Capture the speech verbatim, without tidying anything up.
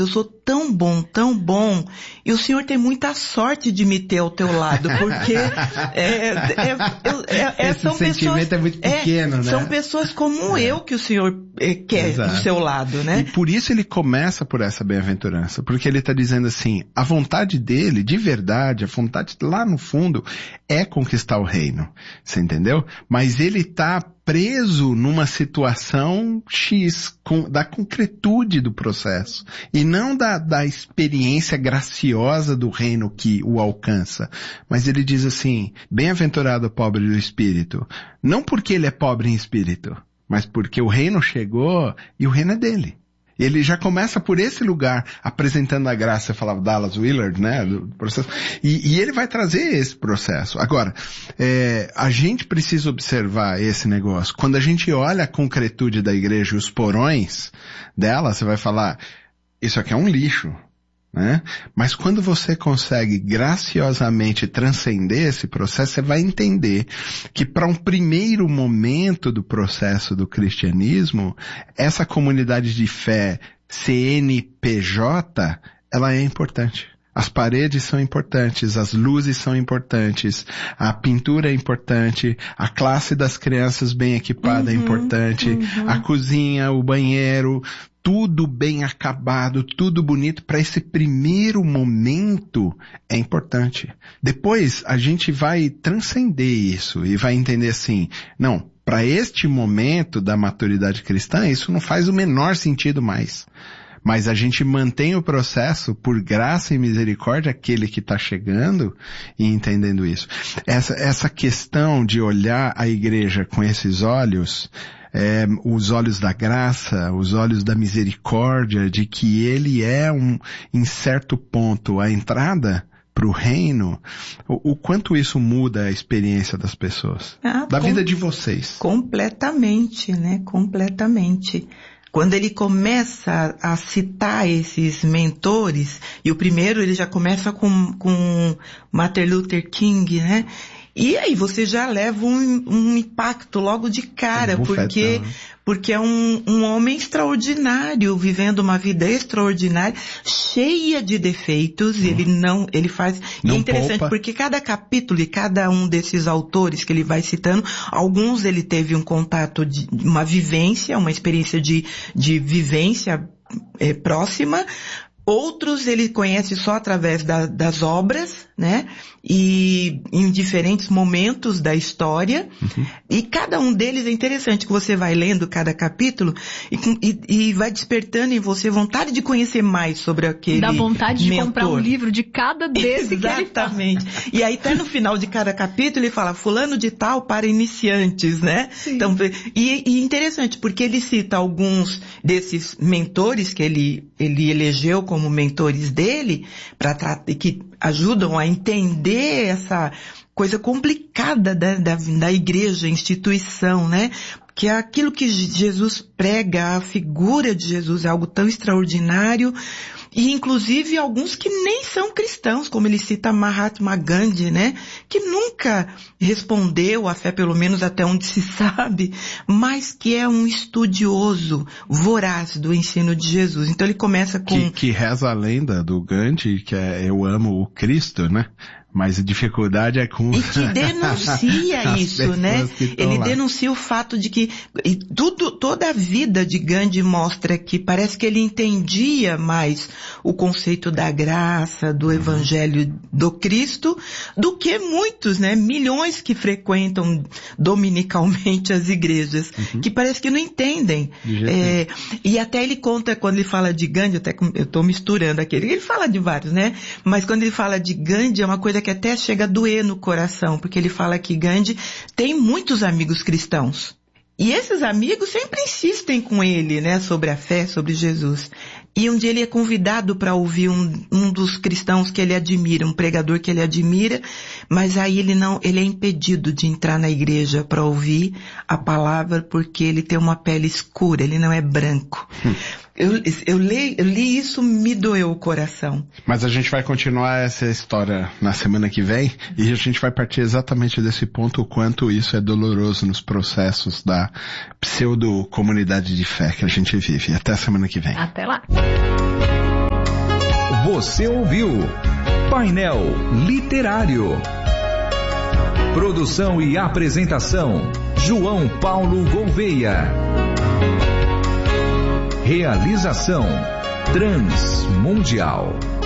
eu sou tão bom, tão bom, e o Senhor tem muita sorte de me ter ao teu lado, porque é, é, é, é, Esse são sentimento pessoas, é muito pequeno, é, né? São pessoas como é. eu que o Senhor é, quer Exato. do seu lado, né? E por isso ele começa por essa bem-aventurança, porque ele está dizendo assim, a vontade dele, de verdade, a vontade lá no fundo, é conquistar o reino, você entendeu? Mas ele está preso numa situação X, com, da concretude do processo, e não da, da experiência graciosa do reino que o alcança. Mas ele diz assim, bem-aventurado o pobre do espírito, não porque ele é pobre em espírito, mas porque o reino chegou e o reino é dele. Ele já começa por esse lugar, apresentando a graça, eu falava Dallas Willard, né, do processo, e, e ele vai trazer esse processo. Agora, é, a gente precisa observar esse negócio. Quando a gente olha a concretude da igreja e os porões dela, você vai falar, isso aqui é um lixo, né? Mas quando você consegue graciosamente transcender esse processo, você vai entender que para um primeiro momento do processo do cristianismo, essa comunidade de fé C N P J, ela é importante. As paredes são importantes, as luzes são importantes, a pintura é importante, a classe das crianças bem equipada uhum, é importante, uhum. a cozinha, o banheiro, tudo bem acabado, tudo bonito, para esse primeiro momento é importante. Depois a gente vai transcender isso e vai entender assim, não, para este momento da maturidade cristã, isso não faz o menor sentido mais. Mas a gente mantém o processo por graça e misericórdia, aquele que está chegando e entendendo isso. Essa, essa questão de olhar a igreja com esses olhos, é, os olhos da graça, os olhos da misericórdia, de que ele é um, em certo ponto, a entrada para o reino, o, o quanto isso muda a experiência das pessoas, ah, da com, vida de vocês. Completamente, né? Completamente. Quando ele começa a citar esses mentores, e o primeiro ele já começa com, com Martin Luther King, né? E aí você já leva um, um impacto logo de cara, um porque, né? porque é um, um homem extraordinário, vivendo uma vida extraordinária, cheia de defeitos, hum. ele não, ele faz, não e é interessante poupa. Porque cada capítulo e cada um desses autores que ele vai citando, alguns ele teve um contato de, uma vivência, uma experiência de, de vivência é, próxima, outros ele conhece só através da, das obras, né? E em diferentes momentos da história. Uhum. E cada um deles é interessante, que você vai lendo cada capítulo e, e, e vai despertando em você vontade de conhecer mais sobre aquele Dá vontade mentor. De comprar um livro de cada desse. Exatamente. Que ele fala. E aí até no final de cada capítulo ele fala fulano de tal para iniciantes, né? Sim. Então, e, e interessante, porque ele cita alguns desses mentores que ele, ele elegeu como mentores dele, para que ajudam a entender essa coisa complicada da, da, da igreja, instituição, né? Que é aquilo que Jesus prega, a figura de Jesus é algo tão extraordinário, e inclusive alguns que nem são cristãos, como ele cita Mahatma Gandhi, né? Que nunca respondeu à fé, pelo menos até onde se sabe, mas que é um estudioso voraz do ensino de Jesus. Então ele começa com... Que, que reza a lenda do Gandhi, que é eu amo o Cristo, né? Mas a dificuldade é com... E que denuncia isso, né? Ele lá. denuncia o fato de que e tudo, toda a vida de Gandhi mostra que parece que ele entendia mais o conceito da graça, do evangelho do Cristo, do que muitos, né? Milhões que frequentam dominicalmente as igrejas, uhum. que parece que não entendem. É, e até ele conta, quando ele fala de Gandhi, até eu estou misturando aqui, ele fala de vários, né? Mas quando ele fala de Gandhi, é uma coisa que até chega a doer no coração, porque ele fala que Gandhi tem muitos amigos cristãos. E esses amigos sempre insistem com ele, né, sobre a fé, sobre Jesus. E um dia ele é convidado para ouvir um, um dos cristãos que ele admira, um pregador que ele admira, mas aí ele não, ele é impedido de entrar na igreja para ouvir a palavra porque ele tem uma pele escura, ele não é branco. Hum. Eu, eu, li, eu li isso, me doeu o coração. Mas a gente vai continuar essa história na semana que vem e a gente vai partir exatamente desse ponto, o quanto isso é doloroso nos processos da pseudo-comunidade de fé que a gente vive. Até a semana que vem. Até lá. Você ouviu Painel Literário. Produção e apresentação João Paulo Gouveia. Realização Transmundial.